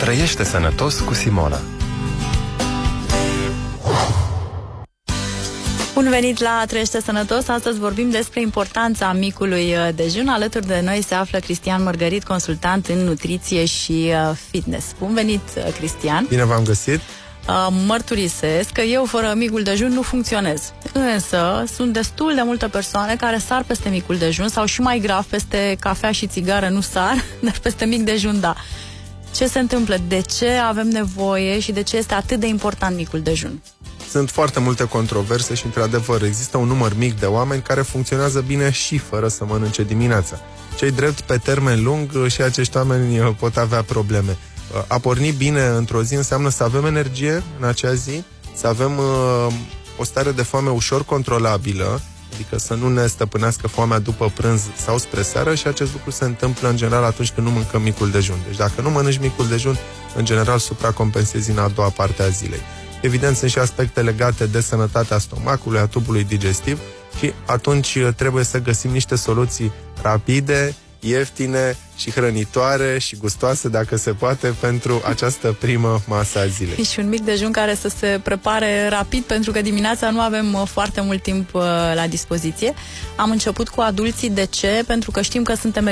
Trăiește sănătos cu Simona. Bun venit la Trăiește Sănătos. Astăzi vorbim despre importanța micului dejun. Alături de noi se află Cristian Mărgărit, consultant în nutriție și fitness. Bun venit, Cristian! Bine v-am găsit! Mărturisesc că eu fără micul dejun nu funcționez. Însă sunt destul de multe persoane care sar peste micul dejun sau și mai grav peste cafea și țigară nu sar, dar peste mic dejun da. Ce se întâmplă? De ce avem nevoie și de ce este atât de important micul dejun? Sunt foarte multe controverse și, într-adevăr, există un număr mic de oameni care funcționează bine și fără să mănânce dimineața. Cei drept, pe termen lung, și acești oameni pot avea probleme. A porni bine într-o zi înseamnă să avem energie în acea zi, să avem o stare de foame ușor controlabilă, adică să nu ne stăpânească foamea după prânz sau spre seară, și acest lucru se întâmplă în general atunci când nu mâncăm micul dejun. Deci dacă nu mănânci micul dejun, în general supracompensezi în a doua parte a zilei. Evident, sunt și aspecte legate de sănătatea stomacului, a tubului digestiv, și atunci trebuie să găsim niște soluții rapide, ieftine și hrănitoare și gustoase, dacă se poate, pentru această primă masă a zilei. Și un mic dejun care să se prepare rapid, pentru că dimineața nu avem foarte mult timp la dispoziție. Am început cu adulții. De ce? Pentru că știm că suntem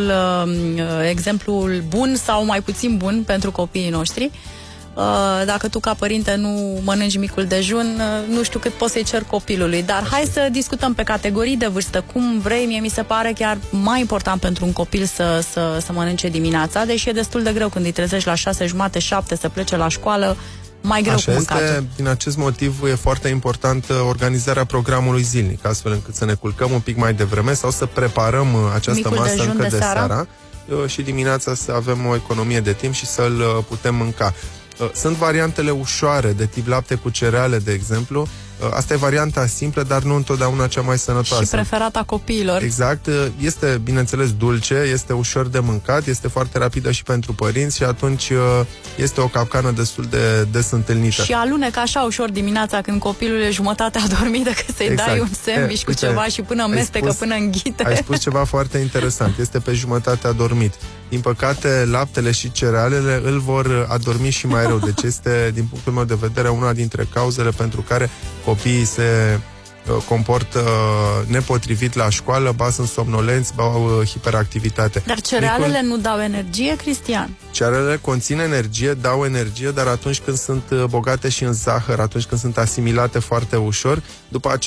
exemplul bun sau mai puțin bun pentru copiii noștri. Dacă tu ca părinte nu mănânci micul dejun, nu știu cât poți să-i cer copilului. Dar hai să discutăm pe categorii de vârstă, cum vrei. Mie mi se pare chiar mai important pentru un copil să mănânce dimineața, deși e destul de greu când îi trezești la 6:30, 7 să plece la școală, mai greu cu mâncatul. Din acest motiv e foarte important organizarea programului zilnic, astfel încât să ne culcăm un pic mai devreme sau să preparăm această masă încă de seara și dimineața să avem o economie de timp și să-l putem mânca. Sunt variantele ușoare, de tip lapte cu cereale, de exemplu. Asta e varianta simplă, dar nu întotdeauna cea mai sănătoasă. Și preferata copiilor. Exact. Este, bineînțeles, dulce, este ușor de mâncat, este foarte rapidă și pentru părinți și atunci este o capcană destul de des întâlnită. Și alunecă așa ușor dimineața când copilul e jumătate adormit, decât să-i dai un sandwich cu ceva și până mestecă, până înghite. Ai spus ceva foarte interesant. Este pe jumătate adormit. Din păcate, laptele și cerealele îl vor adormi și mai rău. Deci este, din punctul meu de vedere, una dintre cauzele pentru care copiii se comportă nepotrivit la școală, ba sunt somnolenți, ba au hiperactivitate. Dar cerealele nu dau energie, Cristian? Cerealele conțin energie, dau energie, dar atunci când sunt bogate și în zahăr, atunci când sunt asimilate foarte ușor, după aceea